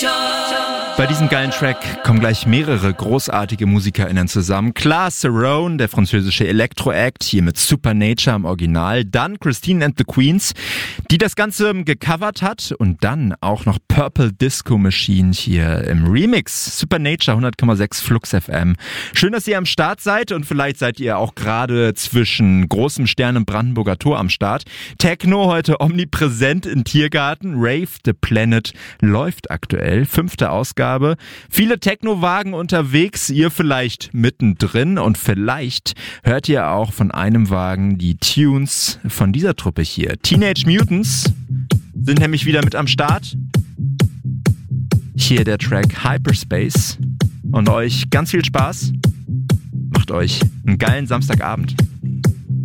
Bei diesem geilen Track kommen gleich mehrere großartige MusikerInnen zusammen. Klar, Cerrone, der französische Elektro-Act, hier mit Supernature im Original. Dann Christine and the Queens, die das Ganze gecovert hat. Und dann auch noch Purple Disco Machine hier im Remix. Supernature 100,6 Flux FM. Schön, dass ihr am Start seid und vielleicht seid ihr auch gerade zwischen großem Stern im Brandenburger Tor am Start. Techno heute omnipräsent im Tiergarten. Rave the Planet läuft aktuell. 5. Ausgabe. Viele Techno-Wagen unterwegs, ihr vielleicht mittendrin und vielleicht hört ihr auch von einem Wagen die Tunes von dieser Truppe hier. Teenage Mutants sind nämlich wieder mit am Start. Hier der Track Hyperspace und euch ganz viel Spaß. Macht euch einen geilen Samstagabend.